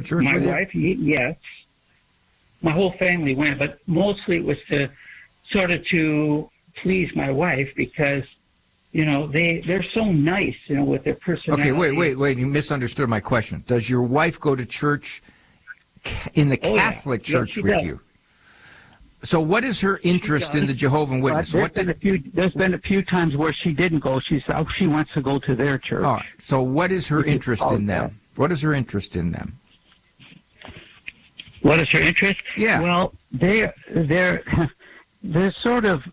church My with you? wife, yes. My whole family went, but mostly it was to sort of to please my wife because, they're so nice, with their personality. Okay, wait. You misunderstood my question. Does your wife go to church in the Catholic Church with you? So what is her interest in the Jehovah's Witness? There's been a few times where she didn't go. She wants to go to their church. All right. So what is her interest in them? What is her interest in them? What is her interest? Yeah. Well, they're sort of,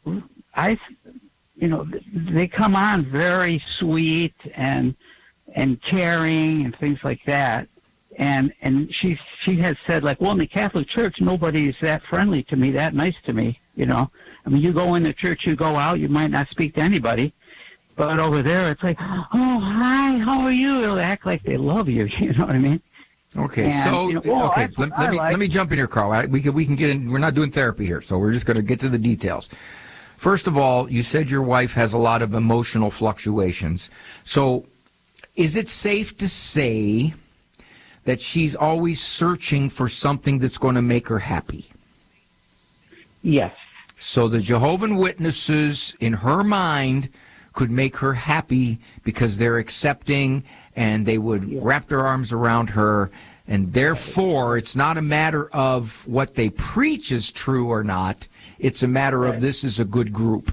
they come on very sweet and caring and things like that. And she has said, like, well, in the Catholic Church, nobody's that friendly to me, that nice to me, I mean, you go in the church, you go out, you might not speak to anybody. But over there, it's like, oh, hi, how are you? They'll act like they love you, you know what I mean? Okay, let me jump in here, Carl. We can get in. We're not doing therapy here, so we're just going to get to the details. First of all, you said your wife has a lot of emotional fluctuations. So is it safe to say that she's always searching for something that's going to make her happy? Yes. So the Jehovah's Witnesses, in her mind, could make her happy because they're accepting and they would wrap their arms around her. And therefore, it's not a matter of what they preach is true or not. It's a matter of this is a good group.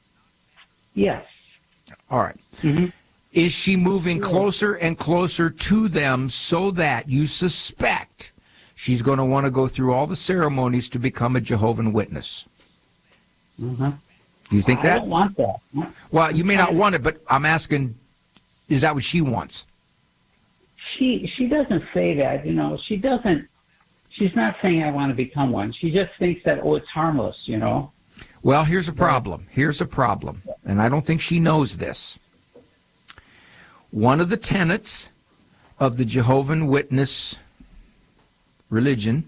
Yes. All right. Mm-hmm. Is she moving closer and closer to them so that you suspect she's going to want to go through all the ceremonies to become a Jehovah's Witness? Mm-hmm. Do you think that? I don't want that. Well, you may not want it, but I'm asking, is that what she wants? She doesn't say that, she doesn't, she's not saying I want to become one. She just thinks that, it's harmless, Well, here's a problem. And I don't think she knows this. One of the tenets of the Jehovah's Witness religion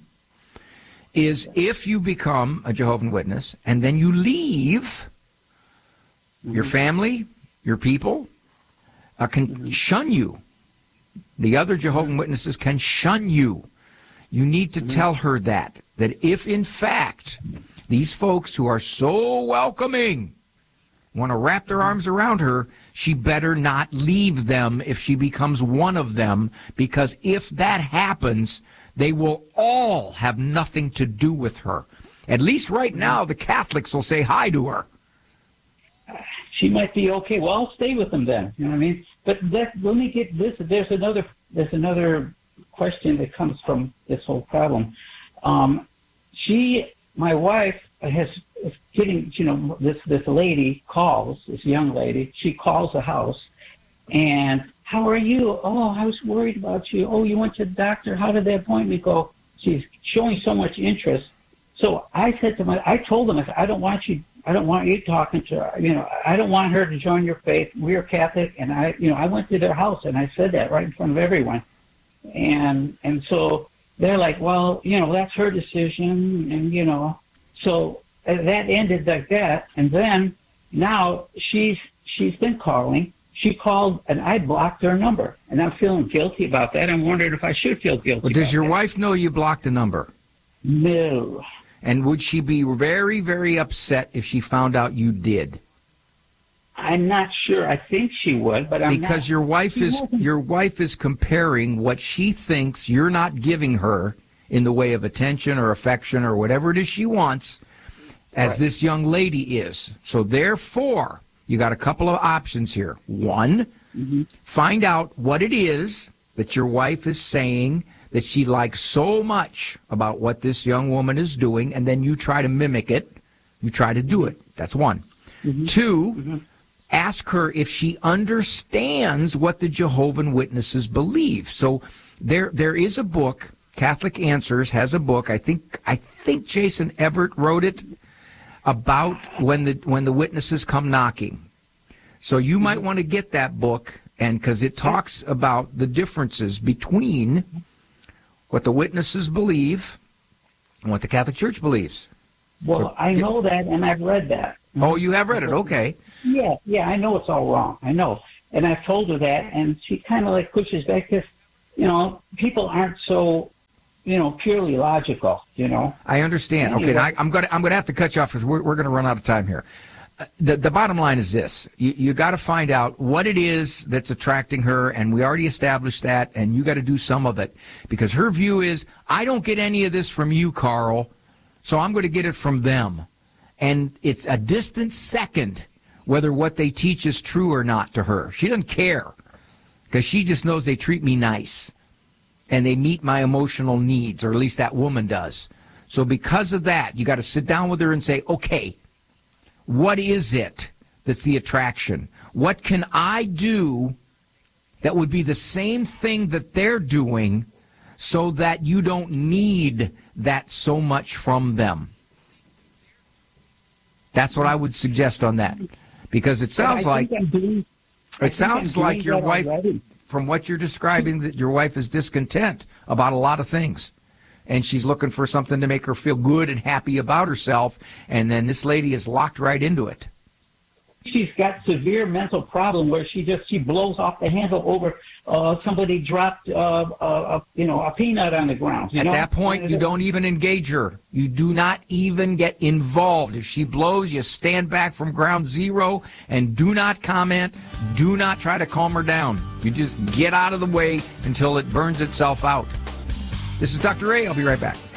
is if you become a Jehovah's Witness and then you leave, your family, your people can shun you. The other Jehovah's Witnesses can shun you. You need to tell her that if in fact these folks who are so welcoming want to wrap their arms around her, she better not leave them if she becomes one of them, because if that happens, they will all have nothing to do with her. At least right now, the Catholics will say hi to her. She might be okay. Well, I'll stay with them then. You know what I mean? But let me get this. There's another question that comes from this whole problem. My wife is getting, this lady calls, this young lady. She calls the house, and how are you? Oh, I was worried about you. Oh, you went to the doctor. How did the appointment go? She's showing so much interest. So I told them, I don't want you talking to her. I don't want her to join your faith. We're Catholic, and I went to their house and I said that right in front of everyone. And so they're like, well, that's her decision, and so that ended like that. And then now she's been calling. She called, and I blocked her number, and I'm feeling guilty about that. I'm wondering if I should feel guilty. Well, does your wife know you blocked the number? No. And would she be very, very upset if she found out you did? I'm not sure. I think she would, but I'm not. Because your wife is comparing what she thinks you're not giving her in the way of attention or affection or whatever it is she wants, as this young lady is. So therefore, you got a couple of options here. One, find out what it is that your wife is saying that she likes so much about what this young woman is doing, and then you try to mimic it. You try to do it. That's one. Two, ask her if she understands what the Jehovah's Witnesses believe. So there is a book, Catholic Answers has a book. I think Jason Everett wrote it about when the witnesses come knocking. So you might want to get that book, and because it talks about the differences between what the witnesses believe and what the Catholic Church believes. Well, I know that, and I've read that. Oh, you have read it? Okay. Yeah, I know it's all wrong. I know. And I've told her that, and she kind of pushes back because, people aren't so purely logical. I understand. Anyway. Okay, I'm gonna have to cut you off because we're gonna run out of time here. The bottom line is this: you got to find out what it is that's attracting her, and we already established that. And you got to do some of it because her view is, I don't get any of this from you, Carl, so I'm going to get it from them. And it's a distant second whether what they teach is true or not to her. She doesn't care because she just knows they treat me nice and they meet my emotional needs, or at least that woman does. So because of that, you got to sit down with her and say, okay, what is it that's the attraction? What can I do that would be the same thing that they're doing so that you don't need that so much from them? That's what I would suggest on that. Because it sounds like your wife, from what you're describing, that your wife is discontent about a lot of things. And she's looking for something to make her feel good and happy about herself. And then this lady is locked right into it. She's got severe mental problem where she blows off the handle over somebody dropped a peanut on the ground. At that point, you don't even engage her. You do not even get involved. If she blows, you stand back from ground zero and do not comment. Do not try to calm her down. You just get out of the way until it burns itself out. This is Dr. Ray. I'll be right back.